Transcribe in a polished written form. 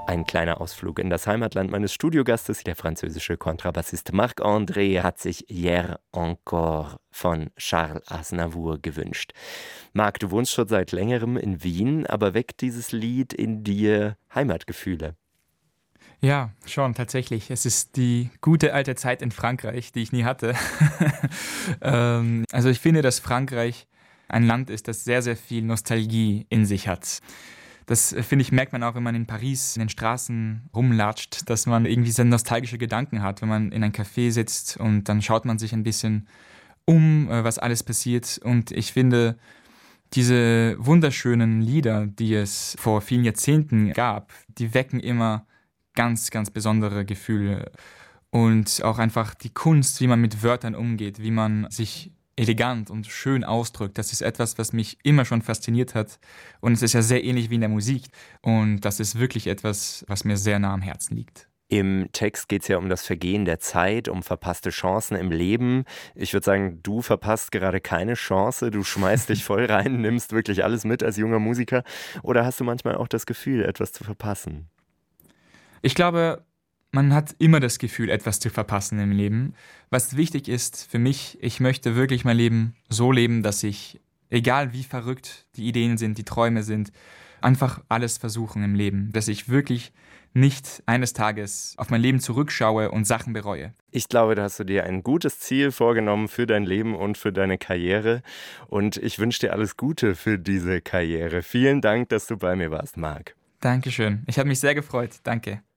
Ein kleiner Ausflug in das Heimatland meines Studiogastes. Der französische Kontrabassist Marc-André hat sich Hier encore von Charles Aznavour gewünscht. Marc, du wohnst schon seit längerem in Wien, aber weckt dieses Lied in dir Heimatgefühle? Ja, schon, tatsächlich. Es ist die gute alte Zeit in Frankreich, die ich nie hatte. Also ich finde, dass Frankreich ein Land ist, das sehr, sehr viel Nostalgie in sich hat. Das, finde ich, merkt man auch, wenn man in Paris in den Straßen rumlatscht, dass man irgendwie so nostalgische Gedanken hat, wenn man in ein Café sitzt und dann schaut man sich ein bisschen um, was alles passiert. Und ich finde, diese wunderschönen Lieder, die es vor vielen Jahrzehnten gab, die wecken immer ganz, ganz besondere Gefühle. Und auch einfach die Kunst, wie man mit Wörtern umgeht, wie man sich elegant und schön ausdrückt. Das ist etwas, was mich immer schon fasziniert hat. Und es ist ja sehr ähnlich wie in der Musik. Und das ist wirklich etwas, was mir sehr nah am Herzen liegt. Im Text geht es ja um das Vergehen der Zeit, um verpasste Chancen im Leben. Ich würde sagen, du verpasst gerade keine Chance. Du schmeißt dich voll rein, nimmst wirklich alles mit als junger Musiker. Oder hast du manchmal auch das Gefühl, etwas zu verpassen? Ich glaube, man hat immer das Gefühl, etwas zu verpassen im Leben. Was wichtig ist für mich, ich möchte wirklich mein Leben so leben, dass ich, egal wie verrückt die Ideen sind, die Träume sind, einfach alles versuchen im Leben. Dass ich wirklich nicht eines Tages auf mein Leben zurückschaue und Sachen bereue. Ich glaube, da hast du dir ein gutes Ziel vorgenommen für dein Leben und für deine Karriere. Und ich wünsche dir alles Gute für diese Karriere. Vielen Dank, dass du bei mir warst, Marc. Dankeschön. Ich habe mich sehr gefreut. Danke.